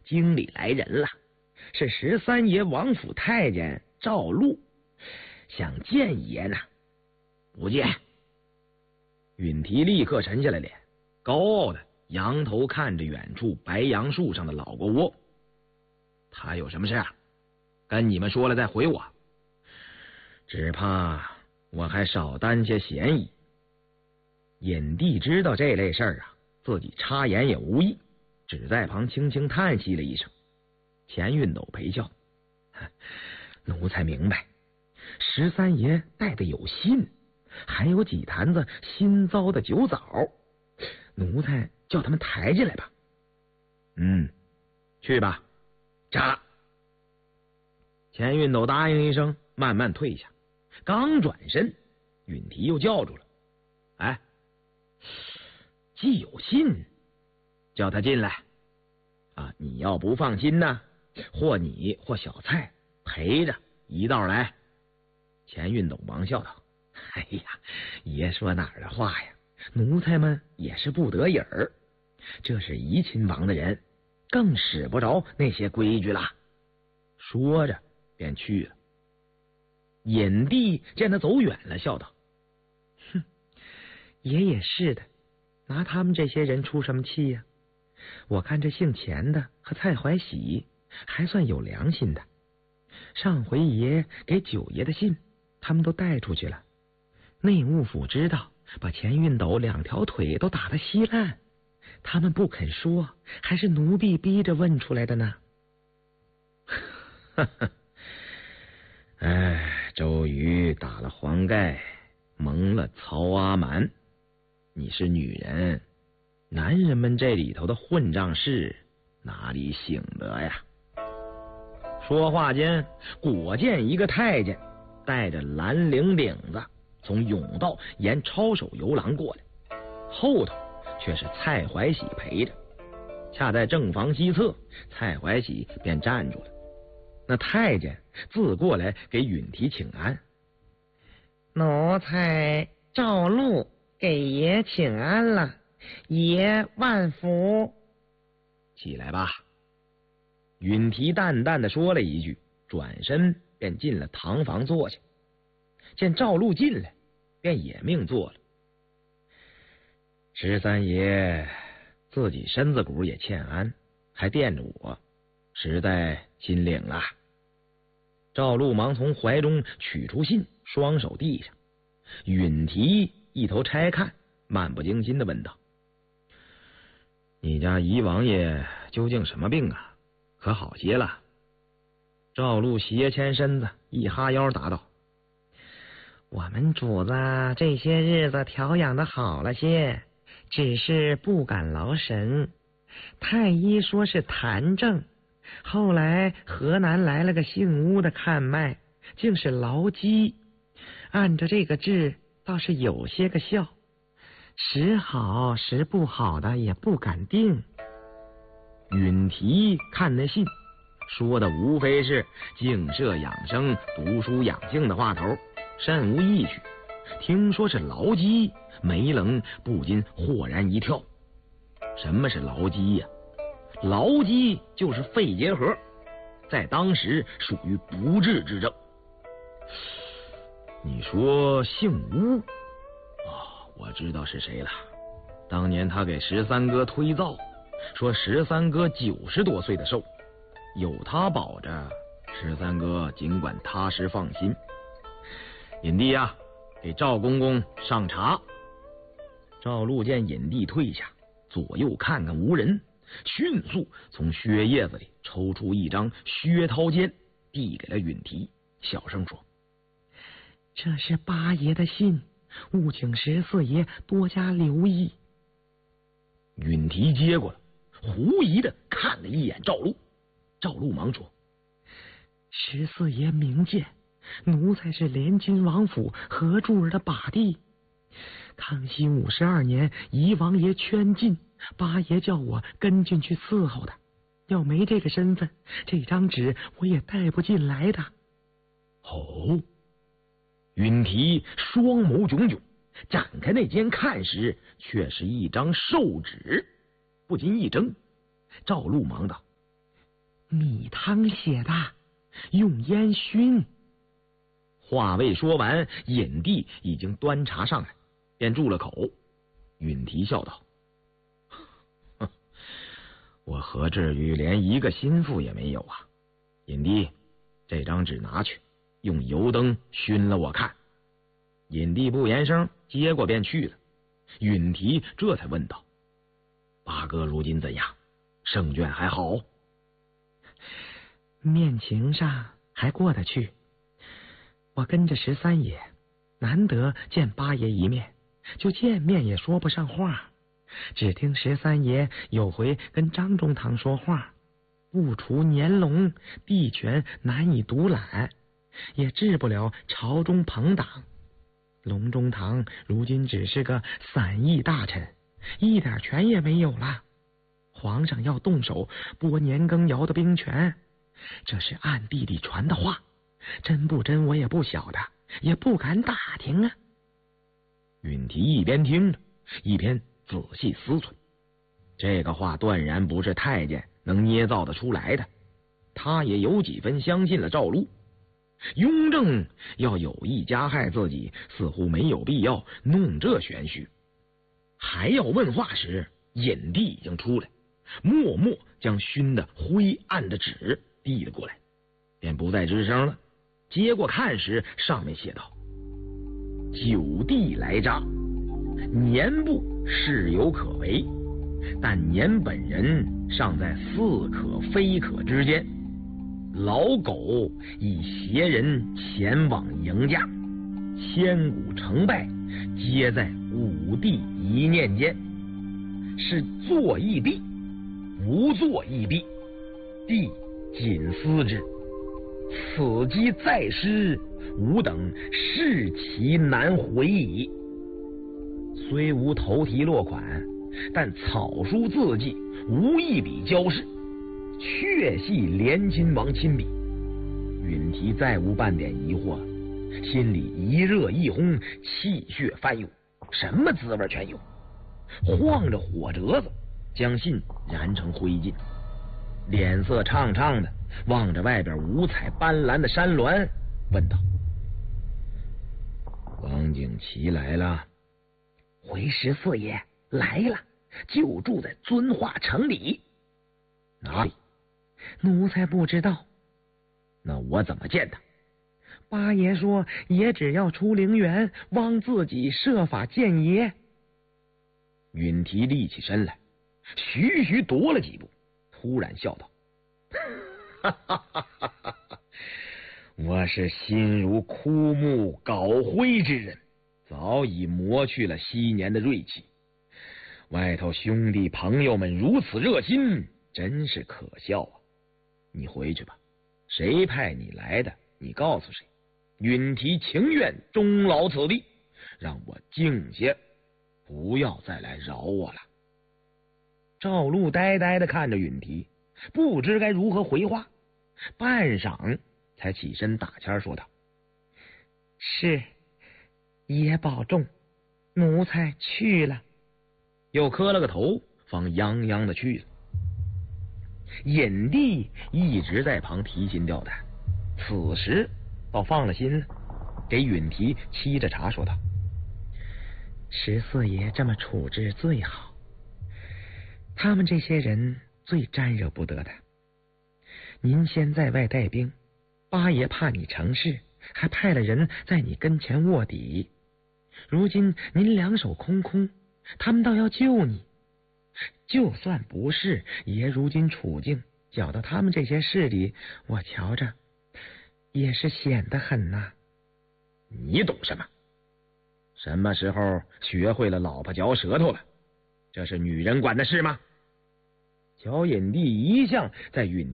京里来人了，是13爷王府太监赵禄，想见爷呢。不见。允提立刻沉下了脸，高傲的仰头看着远处白杨树上的老国窝。他有什么事啊？跟你们说了再回我，只怕我还少担些嫌疑。尹帝知道这类事儿啊，自己插言也无益，只在旁轻轻叹息了一声。钱运斗陪笑，奴才明白，13爷带的有信，还有几坛子新糟的酒枣，奴才叫他们抬进来吧。去吧。扎。钱运斗答应一声，慢慢退下。刚转身，允提又叫住了：“哎，既有信，叫他进来啊！你要不放心呢，或你或小蔡陪着一道来。”钱运斗忙笑道：“哎呀，爷说哪儿的话呀？奴才们也是不得已儿，这是怡亲王的人，更使不着那些规矩了。”说着便去了。尹帝见他走远了，笑道：“哼，爷也是的，拿他们这些人出什么气呀？我看这姓钱的和蔡怀喜还算有良心的，上回爷给九爷的信他们都带出去了，内务府知道，把钱运斗2条腿都打得稀烂，他们不肯说，还是奴婢逼着问出来的呢。”哎，周瑜打了黄盖，蒙了曹阿瞒，你是女人，男人们这里头的混账事哪里醒得呀？说话间，果见一个太监带着蓝领领子从甬道沿抄手游廊过来，后头却是蔡怀喜陪着。恰在正房西侧，蔡怀喜便站住了。那太监自过来给允提请安：“奴才赵禄给爷请安了，爷万福。”起来吧。允提淡淡的说了一句，转身便进了堂房坐下。见赵禄进来，便也命坐了。13爷自己身子骨也欠安，还惦着我，实在心领了。赵禄忙从怀中取出信，双手递上。允提一头拆看，漫不经心的问道：“你家姨王爷究竟什么病啊？可好些了？”赵禄斜前身子，一哈腰答道：“我们主子这些日子调养的好了些，只是不敢劳神。太医说是痰症，后来河南来了个姓乌的看脉，竟是劳积。按着这个治，倒是有些个效，时好时不好的也不敢定。”允提看那信，说的无非是静摄养生、读书养性的话头，甚无异趣。听说是劳积，梅棱不禁豁然一跳。什么是劳积呀？劳积就是肺结核，在当时属于不治之症。你说姓乌我知道是谁了。当年他给13哥推造，说13哥90多岁的寿，有他保着，13哥尽管踏实放心。尹帝啊，给赵公公上茶。赵禄见尹帝退下，左右看看无人，迅速从靴叶子里抽出一张薛涛笺，递给了允提，小声说：“这是八爷的信，务请14爷多加留意。”允提接过了，狐疑的看了一眼赵禄。赵禄忙说：“14爷明鉴，奴才是联金王府何柱儿的把弟。康熙52年，怡王爷圈禁，八爷叫我跟进去伺候的。要没这个身份，这张纸我也带不进来的。”哦，允提双眸炯炯，展开那间看时，却是一张寿纸，不禁一怔。赵禄忙道：“ 米汤写的，用烟熏。 话未说完，尹帝已经端茶上来，便住了口。允提笑道：我何至于连一个心腹也没有啊？尹帝，这张纸拿去，用油灯熏了我看。尹帝不言声，接过便去了。允提这才问道：八哥如今怎样？胜券还好？ 面情上还过得去。我跟着13爷，难得见八爷一面，就见面也说不上话。只听13爷有回跟张中堂说话，不除年龙，帝权难以独揽，也治不了朝中朋党。隆中堂如今只是个散役大臣，一点权也没有了。皇上要动手拨年羹尧的兵权，这是暗地里传的话，真不真我也不晓得，也不敢打听啊。 允提一边听着，一边仔细思忖，这个话断然不是太监能捏造得出来的。他也有几分相信了赵禄。雍正要有意加害自己，似乎没有必要弄这玄虚。还要问话时，尹帝已经出来，默默将熏得灰暗的纸递了过来，便不再吱声了。接过看时，上面写道：九弟来诈，年部事有可为，但年本人尚在似可非可之间。老狗以携人前往迎驾，千古成败皆在武帝一念间。是作亦必，不作亦必，帝谨思之。此机再失，吾等视其难回矣。虽无头题落款，但草书字迹无一笔交示，确系连亲王亲笔。允提再无半点疑惑，心里一热一烘，气血翻涌，什么滋味全有。晃着火折子，将信燃成灰烬，脸色怅怅的望着外边五彩斑斓的山峦，问道：王景祺来了？ 回14爷来了，就住在遵化城里。 哪里？ 奴才不知道。 那我怎么见他？ 八爷说爷只要出陵园，汪自己设法见爷。 允提立起身来，徐徐踱了几步，突然笑道：我是心如枯木槁灰之人，早已磨去了昔年的锐气。外头兄弟朋友们如此热心，真是可笑啊！你回去吧，谁派你来的，你告诉谁。允提情愿终老此地，让我静些，不要再来扰我了。赵禄呆呆的看着允提，不知该如何回话，半晌才起身打签说道： 是，爷保重，奴才去了。 又磕了个头，方泱泱的去了。尹帝一直在旁提心吊胆，此时倒放了心了，给允提沏着茶说道 ：14爷这么处置最好，他们这些人最沾惹不得的。您先在外带兵，八爷怕你成事，还派了人在你跟前卧底。如今您两手空空，他们倒要救你。就算不是，爷如今处境搅到他们这些势力，我瞧着也是险得很呐。 你懂什么？什么时候学会了老婆嚼舌头了？这是女人管的事吗？小尹帝一向在允